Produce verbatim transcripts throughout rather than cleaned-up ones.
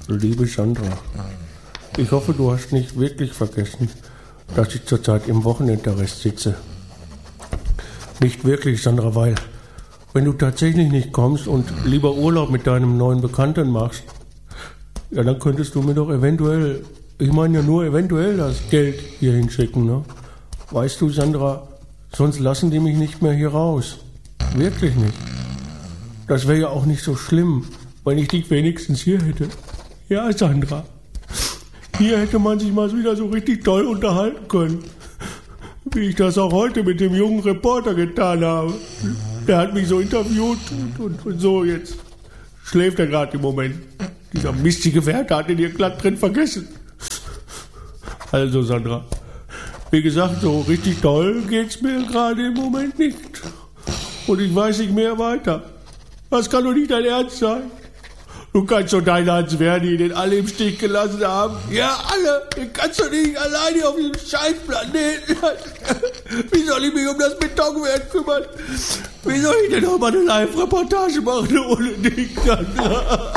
Liebe Sandra, ich hoffe, du hast nicht wirklich vergessen, dass ich zurzeit im Wochenendarrest sitze. Nicht wirklich, Sandra, weil wenn du tatsächlich nicht kommst und lieber Urlaub mit deinem neuen Bekannten machst, ja, dann könntest du mir doch eventuell, ich meine ja nur eventuell das Geld hier hinschicken, ne? Weißt du, Sandra, sonst lassen die mich nicht mehr hier raus. Wirklich nicht. Das wäre ja auch nicht so schlimm, wenn ich dich wenigstens hier hätte. Ja, Sandra. Hier hätte man sich mal wieder so richtig toll unterhalten können. Wie ich das auch heute mit dem jungen Reporter getan habe. Der hat mich so interviewt und, und, und so, jetzt schläft er gerade im Moment. Dieser mistige Wärter hat ihn hier glatt drin vergessen. Also, Sandra, wie gesagt, so richtig toll geht's mir gerade im Moment nicht. Und ich weiß nicht mehr weiter. Das kann doch nicht dein Ernst sein. Du kannst doch deine Hans-Verdi, den alle im Stich gelassen haben. Ja, alle. Den kannst du nicht alleine auf diesem Scheißplaneten lassen. Wie soll ich mich um das Betonwerk kümmern? Wie soll ich denn noch mal eine Live-Reportage machen ohne dich, Sandra?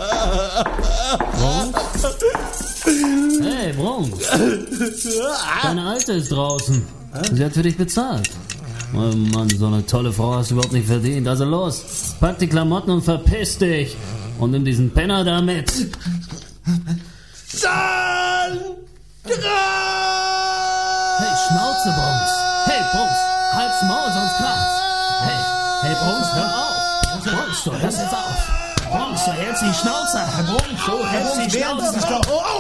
Hey, Brunk. Deine Alte ist draußen. Sie hat für dich bezahlt. Oh Mann, so eine tolle Frau hast du überhaupt nicht verdient. Also los, pack die Klamotten und verpiss dich. Und nimm diesen Penner da mit. Sandra! Hey, Schnauze, Brunks. Hey, Brunks, halt's Maul, sonst kracht's. Hey, hey, Brunks, hör auf. Brunks, du hörst jetzt auf. Brunks, du hältst die Schnauze. Brunks, du hältst die Schnauze.